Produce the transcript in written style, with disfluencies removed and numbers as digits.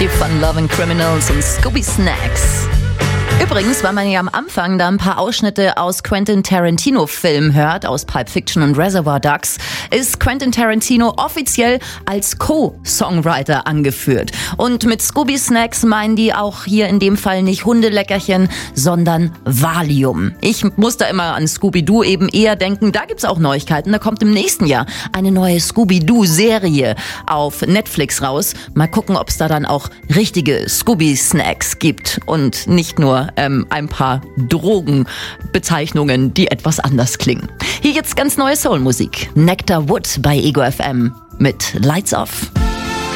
Die Fun-Loving Criminals und Scooby Snacks. Übrigens, weil man ja am Anfang da ein paar Ausschnitte aus Quentin Tarantino-Filmen hört, aus Pulp Fiction und Reservoir Dogs, ist Quentin Tarantino offiziell als Co-Songwriter angeführt. Und mit Scooby Snacks meinen die auch hier in dem Fall nicht Hundeleckerchen, sondern Valium. Ich muss da immer an Scooby-Doo eben eher denken, da gibt's auch Neuigkeiten. Da kommt im nächsten Jahr eine neue Scooby-Doo-Serie auf Netflix raus. Mal gucken, ob es da dann auch richtige Scooby Snacks gibt und nicht nur ein paar Drogenbezeichnungen, die etwas anders klingen. Hier jetzt ganz neue Soul-Musik. Nectar Wood bei Ego FM mit Lights Off.